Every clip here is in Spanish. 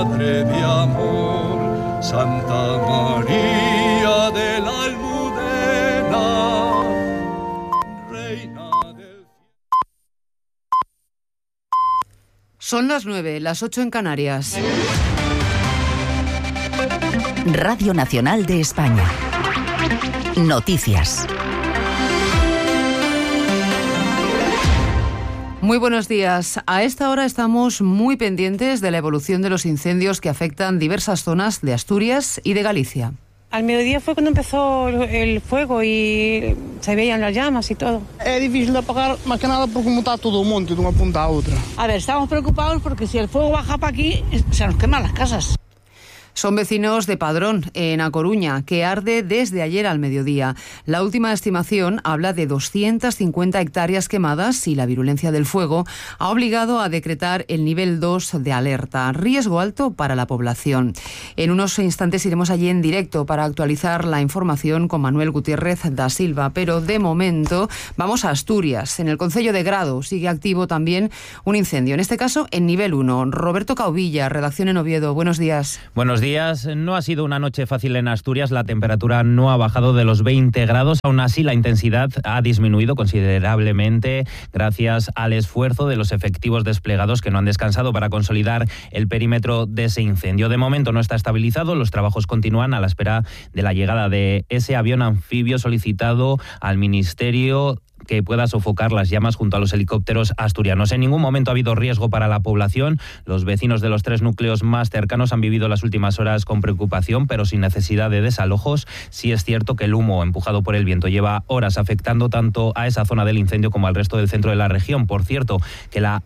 Madre de amor, Santa María de la Almudena, Reina del... Son las 9, las 8 en Canarias. Radio Nacional de España. Noticias. Muy buenos días. A esta hora estamos muy pendientes de la evolución de los incendios que afectan diversas zonas de Asturias y de Galicia. Al mediodía fue cuando empezó el fuego y se veían las llamas y todo. Es difícil de apagar, más que nada porque como está todo un monte de una punta a otra. A ver, estamos preocupados porque si el fuego baja para aquí, se nos queman las casas. Son vecinos de Padrón, en A Coruña, que arde desde ayer al mediodía. La última estimación habla de 250 hectáreas quemadas y la virulencia del fuego ha obligado a decretar el nivel 2 de alerta, riesgo alto para la población. En unos instantes iremos allí en directo para actualizar la información con Manuel Gutiérrez da Silva, pero de momento vamos a Asturias. En el concello de Grado sigue activo también un incendio, en este caso en nivel 1. Roberto Cauvilla, redacción en Oviedo. Buenos días. Buenos días. No ha sido una noche fácil en Asturias. La temperatura no ha bajado de los 20 grados. Aún así, la intensidad ha disminuido considerablemente gracias al esfuerzo de los efectivos desplegados que no han descansado para consolidar el perímetro de ese incendio. De momento no está estabilizado. Los trabajos continúan a la espera de la llegada de ese avión anfibio solicitado al Ministerio que pueda sofocar las llamas junto a los helicópteros asturianos. En ningún momento ha habido riesgo para la población. Los vecinos de los 3 núcleos más cercanos han vivido las últimas horas con preocupación, pero sin necesidad de desalojos. Sí es cierto que el humo empujado por el viento lleva horas afectando tanto a esa zona del incendio como al resto del centro de la región. Por cierto, que la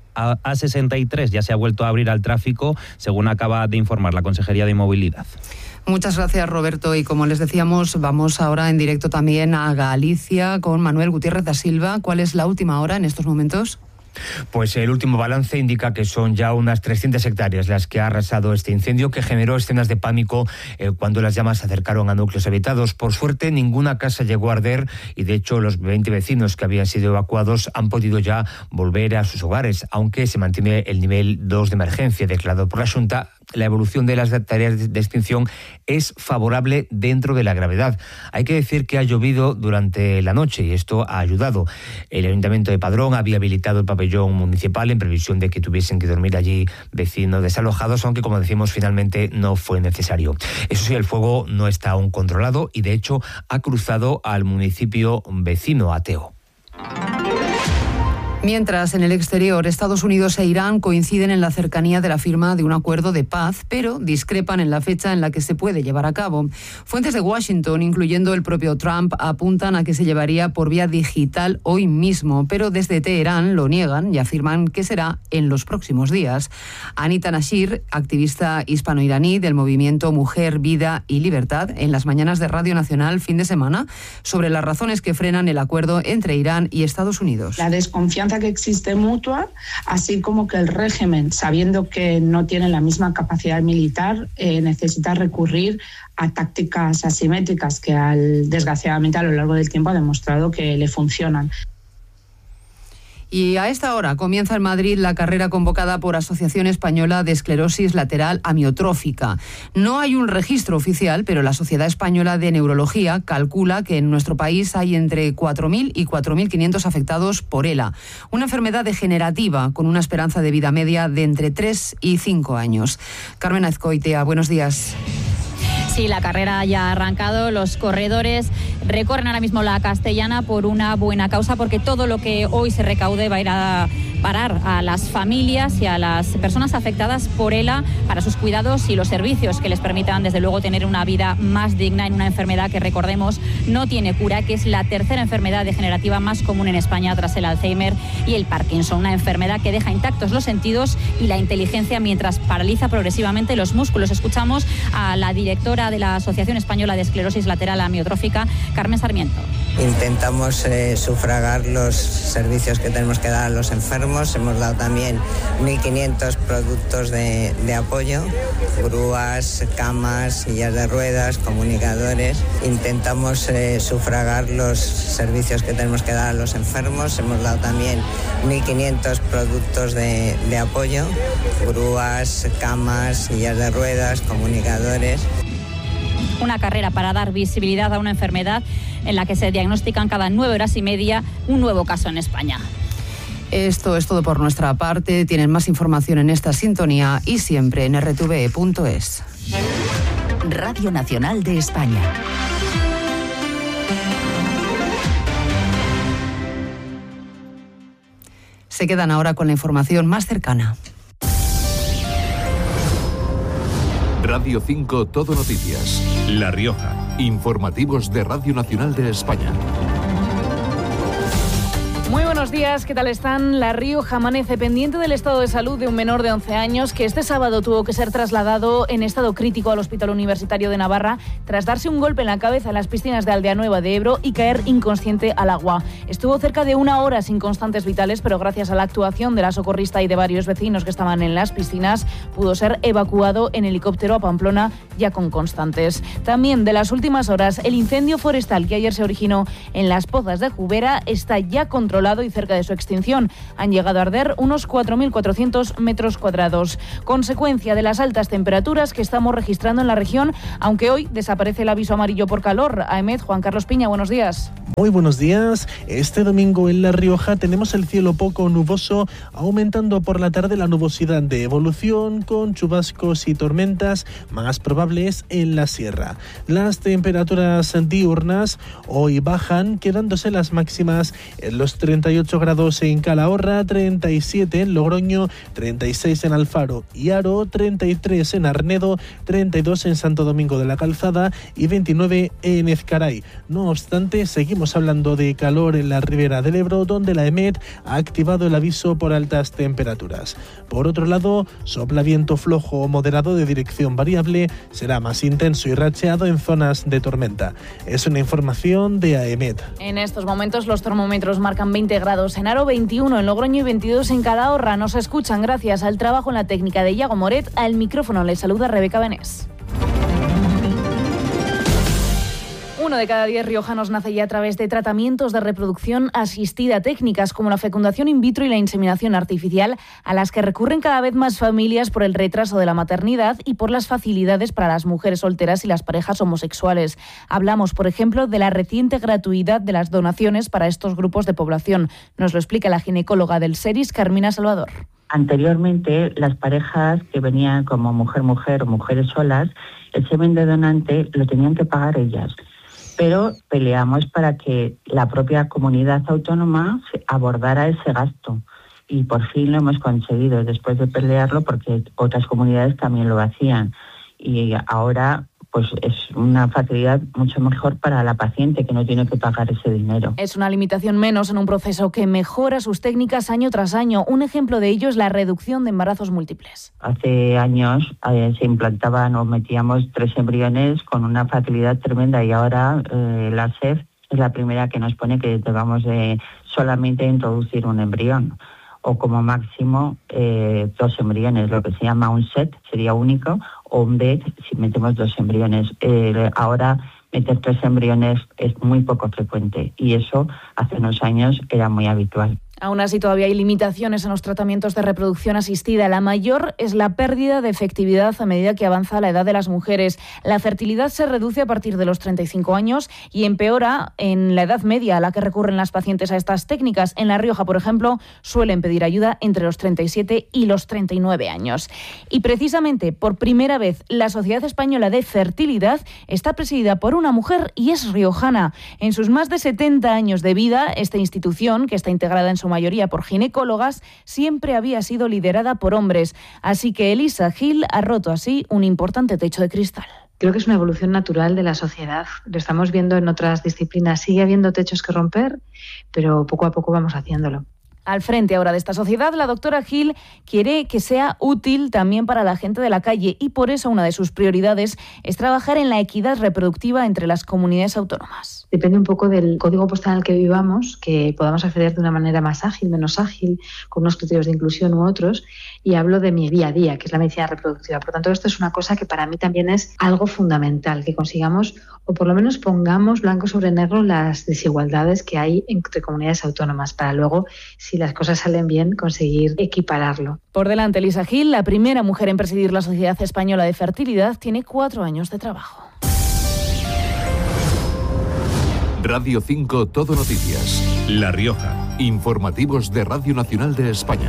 A63 ya se ha vuelto a abrir al tráfico, según acaba de informar la Consejería de Movilidad. Muchas gracias, Roberto. Y como les decíamos, vamos ahora en directo también a Galicia con Manuel Gutiérrez da Silva. ¿Cuál es la última hora en estos momentos? Pues el último balance indica que son ya unas 300 hectáreas las que ha arrasado este incendio, que generó escenas de pánico cuando las llamas se acercaron a núcleos habitados. Por suerte, ninguna casa llegó a arder y, de hecho, los 20 vecinos que habían sido evacuados han podido ya volver a sus hogares, aunque se mantiene el nivel 2 de emergencia declarado por la Xunta. La evolución de las tareas de extinción es favorable dentro de la gravedad. Hay que decir que ha llovido durante la noche y esto ha ayudado. El Ayuntamiento de Padrón había habilitado el pabellón municipal en previsión de que tuviesen que dormir allí vecinos desalojados, aunque, como decimos, finalmente no fue necesario. Eso sí, el fuego no está aún controlado y, de hecho, ha cruzado al municipio vecino, Ateo. Mientras, en el exterior, Estados Unidos e Irán coinciden en la cercanía de la firma de un acuerdo de paz, pero discrepan en la fecha en la que se puede llevar a cabo. Fuentes de Washington, incluyendo el propio Trump, apuntan a que se llevaría por vía digital hoy mismo, pero desde Teherán lo niegan y afirman que será en los próximos días. Anita Nashir, activista hispano-iraní del movimiento Mujer, Vida y Libertad, en las mañanas de Radio Nacional fin de semana, sobre las razones que frenan el acuerdo entre Irán y Estados Unidos. La desconfianza que existe mutua, así como que el régimen, sabiendo que no tiene la misma capacidad militar, necesita recurrir a tácticas asimétricas que desgraciadamente a lo largo del tiempo ha demostrado que le funcionan. Y a esta hora comienza en Madrid la carrera convocada por Asociación Española de Esclerosis Lateral Amiotrófica. No hay un registro oficial, pero la Sociedad Española de Neurología calcula que en nuestro país hay entre 4.000 y 4.500 afectados por ELA, una enfermedad degenerativa con una esperanza de vida media de entre 3 y 5 años. Carmen Azcoitia, buenos días. Sí, la carrera ya ha arrancado. Los corredores recorren ahora mismo la Castellana por una buena causa, porque todo lo que hoy se recaude va a ir a parar a las familias y a las personas afectadas por ELA para sus cuidados y los servicios que les permitan, desde luego, tener una vida más digna en una enfermedad que, recordemos, no tiene cura, que es la tercera enfermedad degenerativa más común en España tras el Alzheimer y el Parkinson, una enfermedad que deja intactos los sentidos y la inteligencia mientras paraliza progresivamente los músculos. Escuchamos a la directora de la Asociación Española de Esclerosis Lateral Amiotrófica, Carmen Sarmiento. Intentamos sufragar los servicios que tenemos que dar a los enfermos. Hemos dado también 1.500 productos de apoyo, grúas, camas, sillas de ruedas, comunicadores. Intentamos sufragar los servicios que tenemos que dar a los enfermos. Hemos dado también 1.500 productos de apoyo, grúas, camas, sillas de ruedas, comunicadores. Una carrera para dar visibilidad a una enfermedad en la que se diagnostican cada 9 horas y media un nuevo caso en España. Esto es todo por nuestra parte. Tienen más información en esta sintonía y siempre en rtve.es. Radio Nacional de España. Se quedan ahora con la información más cercana. Radio 5 Todo Noticias. La Rioja. Informativos de Radio Nacional de España. Muy buenos días, ¿qué tal están? La Rioja amanece pendiente del estado de salud de un menor de 11 años que este sábado tuvo que ser trasladado en estado crítico al Hospital Universitario de Navarra tras darse un golpe en la cabeza en las piscinas de Aldea Nueva de Ebro y caer inconsciente al agua. Estuvo cerca de 1 hora sin constantes vitales, pero gracias a la actuación de la socorrista y de varios vecinos que estaban en las piscinas, pudo ser evacuado en helicóptero a Pamplona ya con constantes. También de las últimas horas, el incendio forestal que ayer se originó en las Pozas de Jubera está ya controlado y cerca de su extinción. Han llegado a arder unos 4.400 metros cuadrados. Consecuencia de las altas temperaturas que estamos registrando en la región, aunque hoy desaparece el aviso amarillo por calor. AEMET, Juan Carlos Piña, buenos días. Muy buenos días. Este domingo en La Rioja tenemos el cielo poco nuboso, aumentando por la tarde la nubosidad de evolución con chubascos y tormentas más probables en la sierra. Las temperaturas diurnas hoy bajan, quedándose las máximas en los 38 grados en Calahorra, 37 en Logroño, 36 en Alfaro y Haro, 33 en Arnedo, 32 en Santo Domingo de la Calzada y 29 en Ezcaray. No obstante, seguimos hablando de calor en la ribera del Ebro, donde la EMET ha activado el aviso por altas temperaturas. Por otro lado, sopla viento flojo o moderado de dirección variable, será más intenso y racheado en zonas de tormenta. Es una información de AEMET. En estos momentos los termómetros marcan 20 grados en Haro, 21 en Logroño y 22 en Calahorra. Nos escuchan gracias al trabajo en la técnica de Iago Moret. Al micrófono les saluda Rebeca Benés. 1 de cada 10 riojanos nace ya a través de tratamientos de reproducción asistida, técnicas como la fecundación in vitro y la inseminación artificial, a las que recurren cada vez más familias por el retraso de la maternidad y por las facilidades para las mujeres solteras y las parejas homosexuales. Hablamos, por ejemplo, de la reciente gratuidad de las donaciones para estos grupos de población. Nos lo explica la ginecóloga del SERIS, Carmina Salvador. Anteriormente, las parejas que venían como mujer-mujer o mujeres solas, el semen de donante lo tenían que pagar ellas. Pero peleamos para que la propia comunidad autónoma abordara ese gasto y por fin lo hemos conseguido después de pelearlo porque otras comunidades también lo hacían y ahora pues es una facilidad mucho mejor para la paciente que no tiene que pagar ese dinero. Es una limitación menos en un proceso que mejora sus técnicas año tras año. Un ejemplo de ello es la reducción de embarazos múltiples. Hace años se implantaban o metíamos 3 embriones con una facilidad tremenda y ahora la SEF es la primera que nos pone que debamos solamente introducir un embrión o como máximo 2 embriones, lo que se llama un set, sería único, o un BET si metemos 2 embriones. Ahora meter 3 embriones es muy poco frecuente y eso hace unos años era muy habitual. Aún así, todavía hay limitaciones en los tratamientos de reproducción asistida. La mayor es la pérdida de efectividad a medida que avanza la edad de las mujeres. La fertilidad se reduce a partir de los 35 años y empeora en la edad media a la que recurren las pacientes a estas técnicas. En La Rioja, por ejemplo, suelen pedir ayuda entre los 37 y los 39 años. Y precisamente, por primera vez, la Sociedad Española de Fertilidad está presidida por una mujer y es riojana. En sus más de 70 años de vida, esta institución, que está integrada en su mayoría por ginecólogas, siempre había sido liderada por hombres. Así que Elisa Gil ha roto así un importante techo de cristal. Creo que es una evolución natural de la sociedad. Lo estamos viendo en otras disciplinas. Sigue habiendo techos que romper, pero poco a poco vamos haciéndolo. Al frente ahora de esta sociedad, la doctora Gil quiere que sea útil también para la gente de la calle y por eso una de sus prioridades es trabajar en la equidad reproductiva entre las comunidades autónomas. Depende un poco del código postal en el que vivamos, que podamos acceder de una manera más ágil, menos ágil, con unos criterios de inclusión u otros, y hablo de mi día a día, que es la medicina reproductiva. Por lo tanto, esto es una cosa que para mí también es algo fundamental, que consigamos o por lo menos pongamos blanco sobre negro las desigualdades que hay entre comunidades autónomas para luego, si las cosas salen bien, conseguir equipararlo. Por delante, Elisa Gil, la primera mujer en presidir la Sociedad Española de Fertilidad, tiene 4 años de trabajo. Radio 5 Todo Noticias. La Rioja. Informativos de Radio Nacional de España.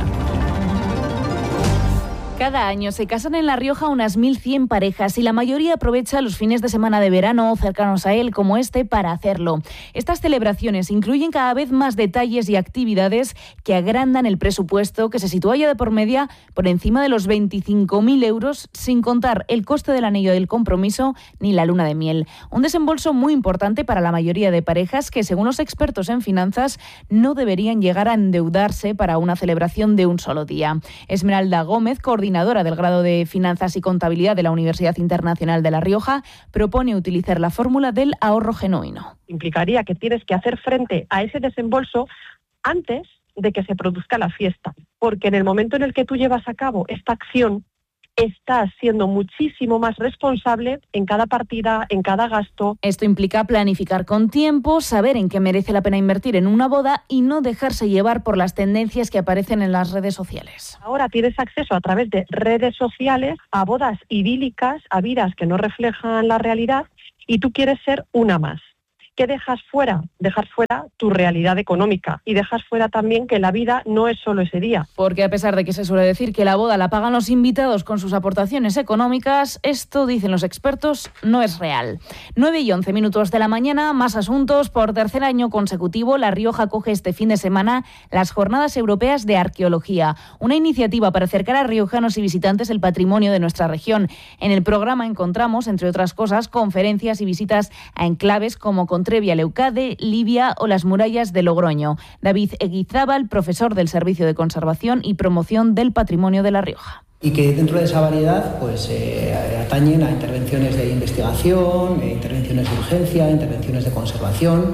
Cada año se casan en La Rioja unas 1.100 parejas y la mayoría aprovecha los fines de semana de verano cercanos a él como este para hacerlo. Estas celebraciones incluyen cada vez más detalles y actividades que agrandan el presupuesto, que se sitúa ya de por media por encima de los 25.000 euros, sin contar el coste del anillo del compromiso ni la luna de miel. Un desembolso muy importante para la mayoría de parejas que, según los expertos en finanzas, no deberían llegar a endeudarse para una celebración de un solo día. Esmeralda Gómez, coordinadora del grado de Finanzas y Contabilidad de la Universidad Internacional de La Rioja, propone utilizar la fórmula del ahorro genuino. Implicaría que tienes que hacer frente a ese desembolso antes de que se produzca la fiesta, porque en el momento en el que tú llevas a cabo esta acción, estás siendo muchísimo más responsable en cada partida, en cada gasto. Esto implica planificar con tiempo, saber en qué merece la pena invertir en una boda y no dejarse llevar por las tendencias que aparecen en las redes sociales. Ahora tienes acceso a través de redes sociales a bodas idílicas, a vidas que no reflejan la realidad y tú quieres ser una más. ¿Qué dejas fuera? Dejas fuera tu realidad económica y dejas fuera también que la vida no es solo ese día. Porque a pesar de que se suele decir que la boda la pagan los invitados con sus aportaciones económicas, esto, dicen los expertos, no es real. 9:11 de la mañana, más asuntos. Por tercer año consecutivo, La Rioja acoge este fin de semana las Jornadas Europeas de Arqueología, una iniciativa para acercar a riojanos y visitantes el patrimonio de nuestra región. En el programa encontramos, entre otras cosas, conferencias y visitas a enclaves como Contrevia Leucade, Libia o las murallas de Logroño. David Eguizábal, profesor del Servicio de Conservación y Promoción del Patrimonio de La Rioja. Y que dentro de esa variedad pues atañen a intervenciones de investigación, intervenciones de urgencia, intervenciones de conservación,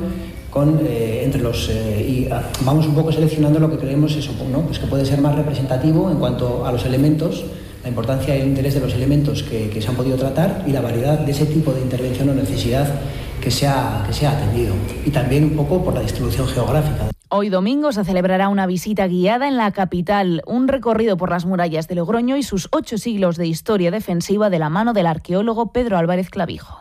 y vamos un poco seleccionando lo que creemos eso, ¿no? Pues que puede ser más representativo en cuanto a los elementos, la importancia y el interés de los elementos que se han podido tratar y la variedad de ese tipo de intervención o necesidad que se ha atendido. Y también un poco por la distribución geográfica. Hoy domingo se celebrará una visita guiada en la capital, un recorrido por las murallas de Logroño y sus 8 siglos de historia defensiva de la mano del arqueólogo Pedro Álvarez Clavijo.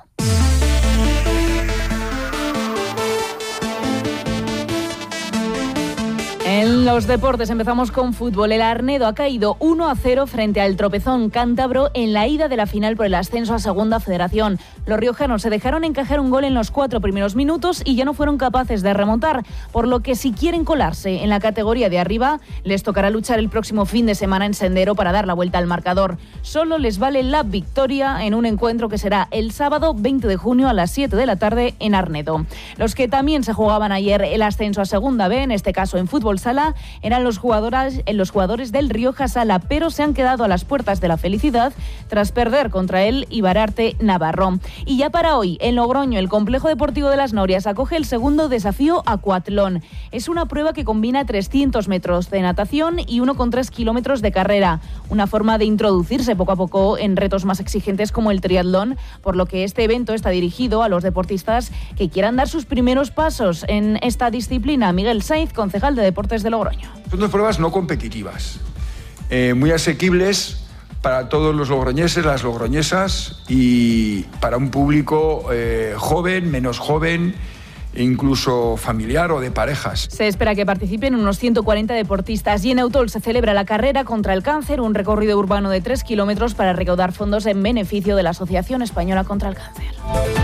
En los deportes empezamos con fútbol. El Arnedo ha caído 1-0 frente al Tropezón cántabro en la ida de la final por el ascenso a Segunda Federación. Los riojanos se dejaron encajar un gol en los 4 primeros minutos y ya no fueron capaces de remontar, por lo que si quieren colarse en la categoría de arriba, les tocará luchar el próximo fin de semana en Sendero para dar la vuelta al marcador. Solo les vale la victoria en un encuentro que será el sábado 20 de junio a las 7 de la tarde en Arnedo. Los que también se jugaban ayer el ascenso a Segunda B, en este caso en fútbol sala, eran los jugadores del Rioja Sala, pero se han quedado a las puertas de la felicidad tras perder contra el Ibararte Navarro. Y ya para hoy, en Logroño, el Complejo Deportivo de las Norias acoge el segundo desafío acuatlón. Es una prueba que combina 300 metros de natación y 1,3 kilómetros de carrera, una forma de introducirse poco a poco en retos más exigentes como el triatlón, por lo que este evento está dirigido a los deportistas que quieran dar sus primeros pasos en esta disciplina. Miguel Sainz, concejal de Deportes de Logroño. Son 2 pruebas no competitivas, muy asequibles para todos los logroñeses, las logroñesas y para un público joven, menos joven, incluso familiar o de parejas. Se espera que participen unos 140 deportistas y en Eutol se celebra la carrera contra el cáncer, un recorrido urbano de 3 kilómetros para recaudar fondos en beneficio de la Asociación Española contra el Cáncer.